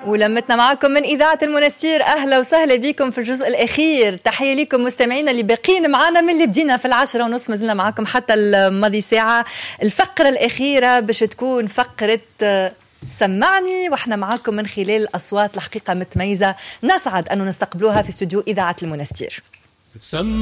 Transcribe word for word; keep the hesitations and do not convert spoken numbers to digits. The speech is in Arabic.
ولمتنا معكم من إذاعة المنستير. أهلا وسهلا بكم في الجزء الأخير. تحية لكم مستمعينا اللي باقين معنا من اللي بدينا في العشرة ونص، مازلنا معكم حتى الماضي ساعة. الفقرة الأخيرة باش تكون فقرة سمعني، واحنا معكم من خلال الأصوات الحقيقة متميزة نسعد أن نستقبلوها في استوديو إذاعة المنستير.